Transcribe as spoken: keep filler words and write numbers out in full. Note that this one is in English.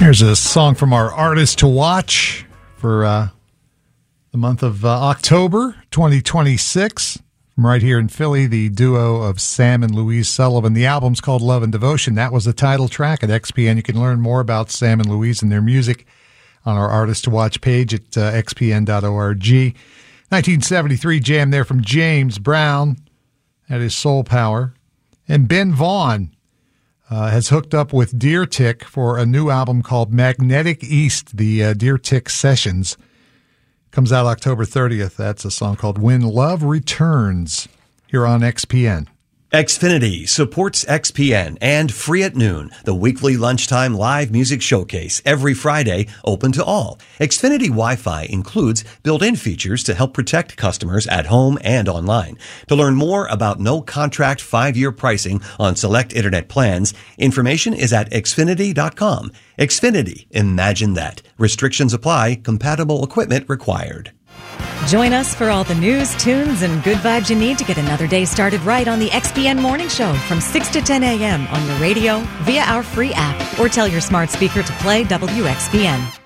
Here's a song from our artist to watch for uh, the month of uh, October twenty twenty-six. From right here in Philly, the duo of Sam and Louise Sullivan. The album's called Love and Devotion. That was the title track at X P N. You can learn more about Sam and Louise and their music on our artist to watch page at uh, x p n dot org. nineteen seventy-three jam there from James Brown. That is Soul Power. And Ben Vaughn Uh, has hooked up with Deer Tick for a new album called Magnetic East, the uh, Deer Tick Sessions. Comes out October thirtieth. That's a song called When Love Returns here on X P N. Xfinity supports X P N and Free at Noon, the weekly lunchtime live music showcase every Friday, open to all. Xfinity Wi-Fi includes built-in features to help protect customers at home and online. To learn more about no-contract five-year pricing on select internet plans, information is at xfinity dot com. Xfinity, imagine that. Restrictions apply. Compatible equipment required. Join us for all the news, tunes, and good vibes you need to get another day started right on the X P N Morning Show from six to ten a.m. on your radio, via our free app, or tell your smart speaker to play W X P N.